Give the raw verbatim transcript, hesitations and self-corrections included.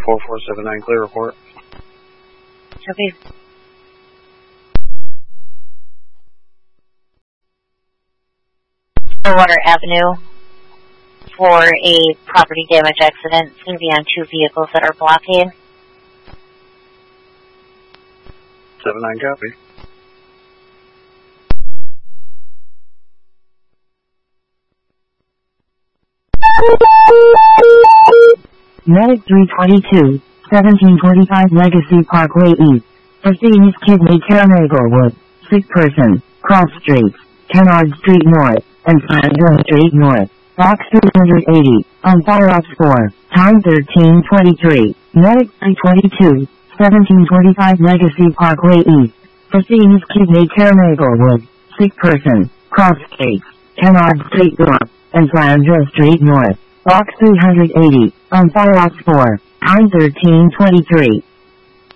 four four seven nine, clear report. Copy. Stillwater Avenue for a property damage accident. It's going to be on two vehicles that are blocking. seven nine, copy. Medic three twenty-two, seventeen twenty-five Legacy Parkway East. Proceeding is Kidney Care Maplewood. Sick person. Cross streets. Kennard Street North. And Sandra Street North. Box two eighty. On Fire Ops four. Time thirteen twenty-three. Medic three twenty-two, seventeen twenty-five Legacy Parkway East. Proceeding is Kidney Care Maplewood. Sick person. Cross streets. Kennard Street North. And Sandra Street North. Box three eighty. On Fire Ops four. Time thirteen twenty-three.